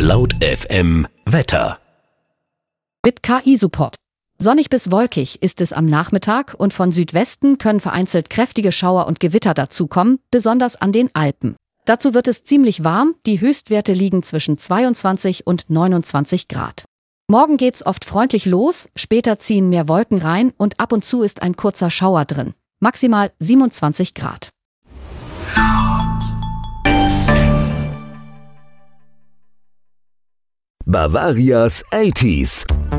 Laut FM Wetter. Mit KI-Support. Sonnig bis wolkig ist es am Nachmittag und von Südwesten können vereinzelt kräftige Schauer und Gewitter dazukommen, besonders an den Alpen. Dazu wird es ziemlich warm, die Höchstwerte liegen zwischen 22 und 29 Grad. Morgen geht's oft freundlich los, später ziehen mehr Wolken rein und ab und zu ist ein kurzer Schauer drin. Maximal 27 Grad. Bavarias 80s.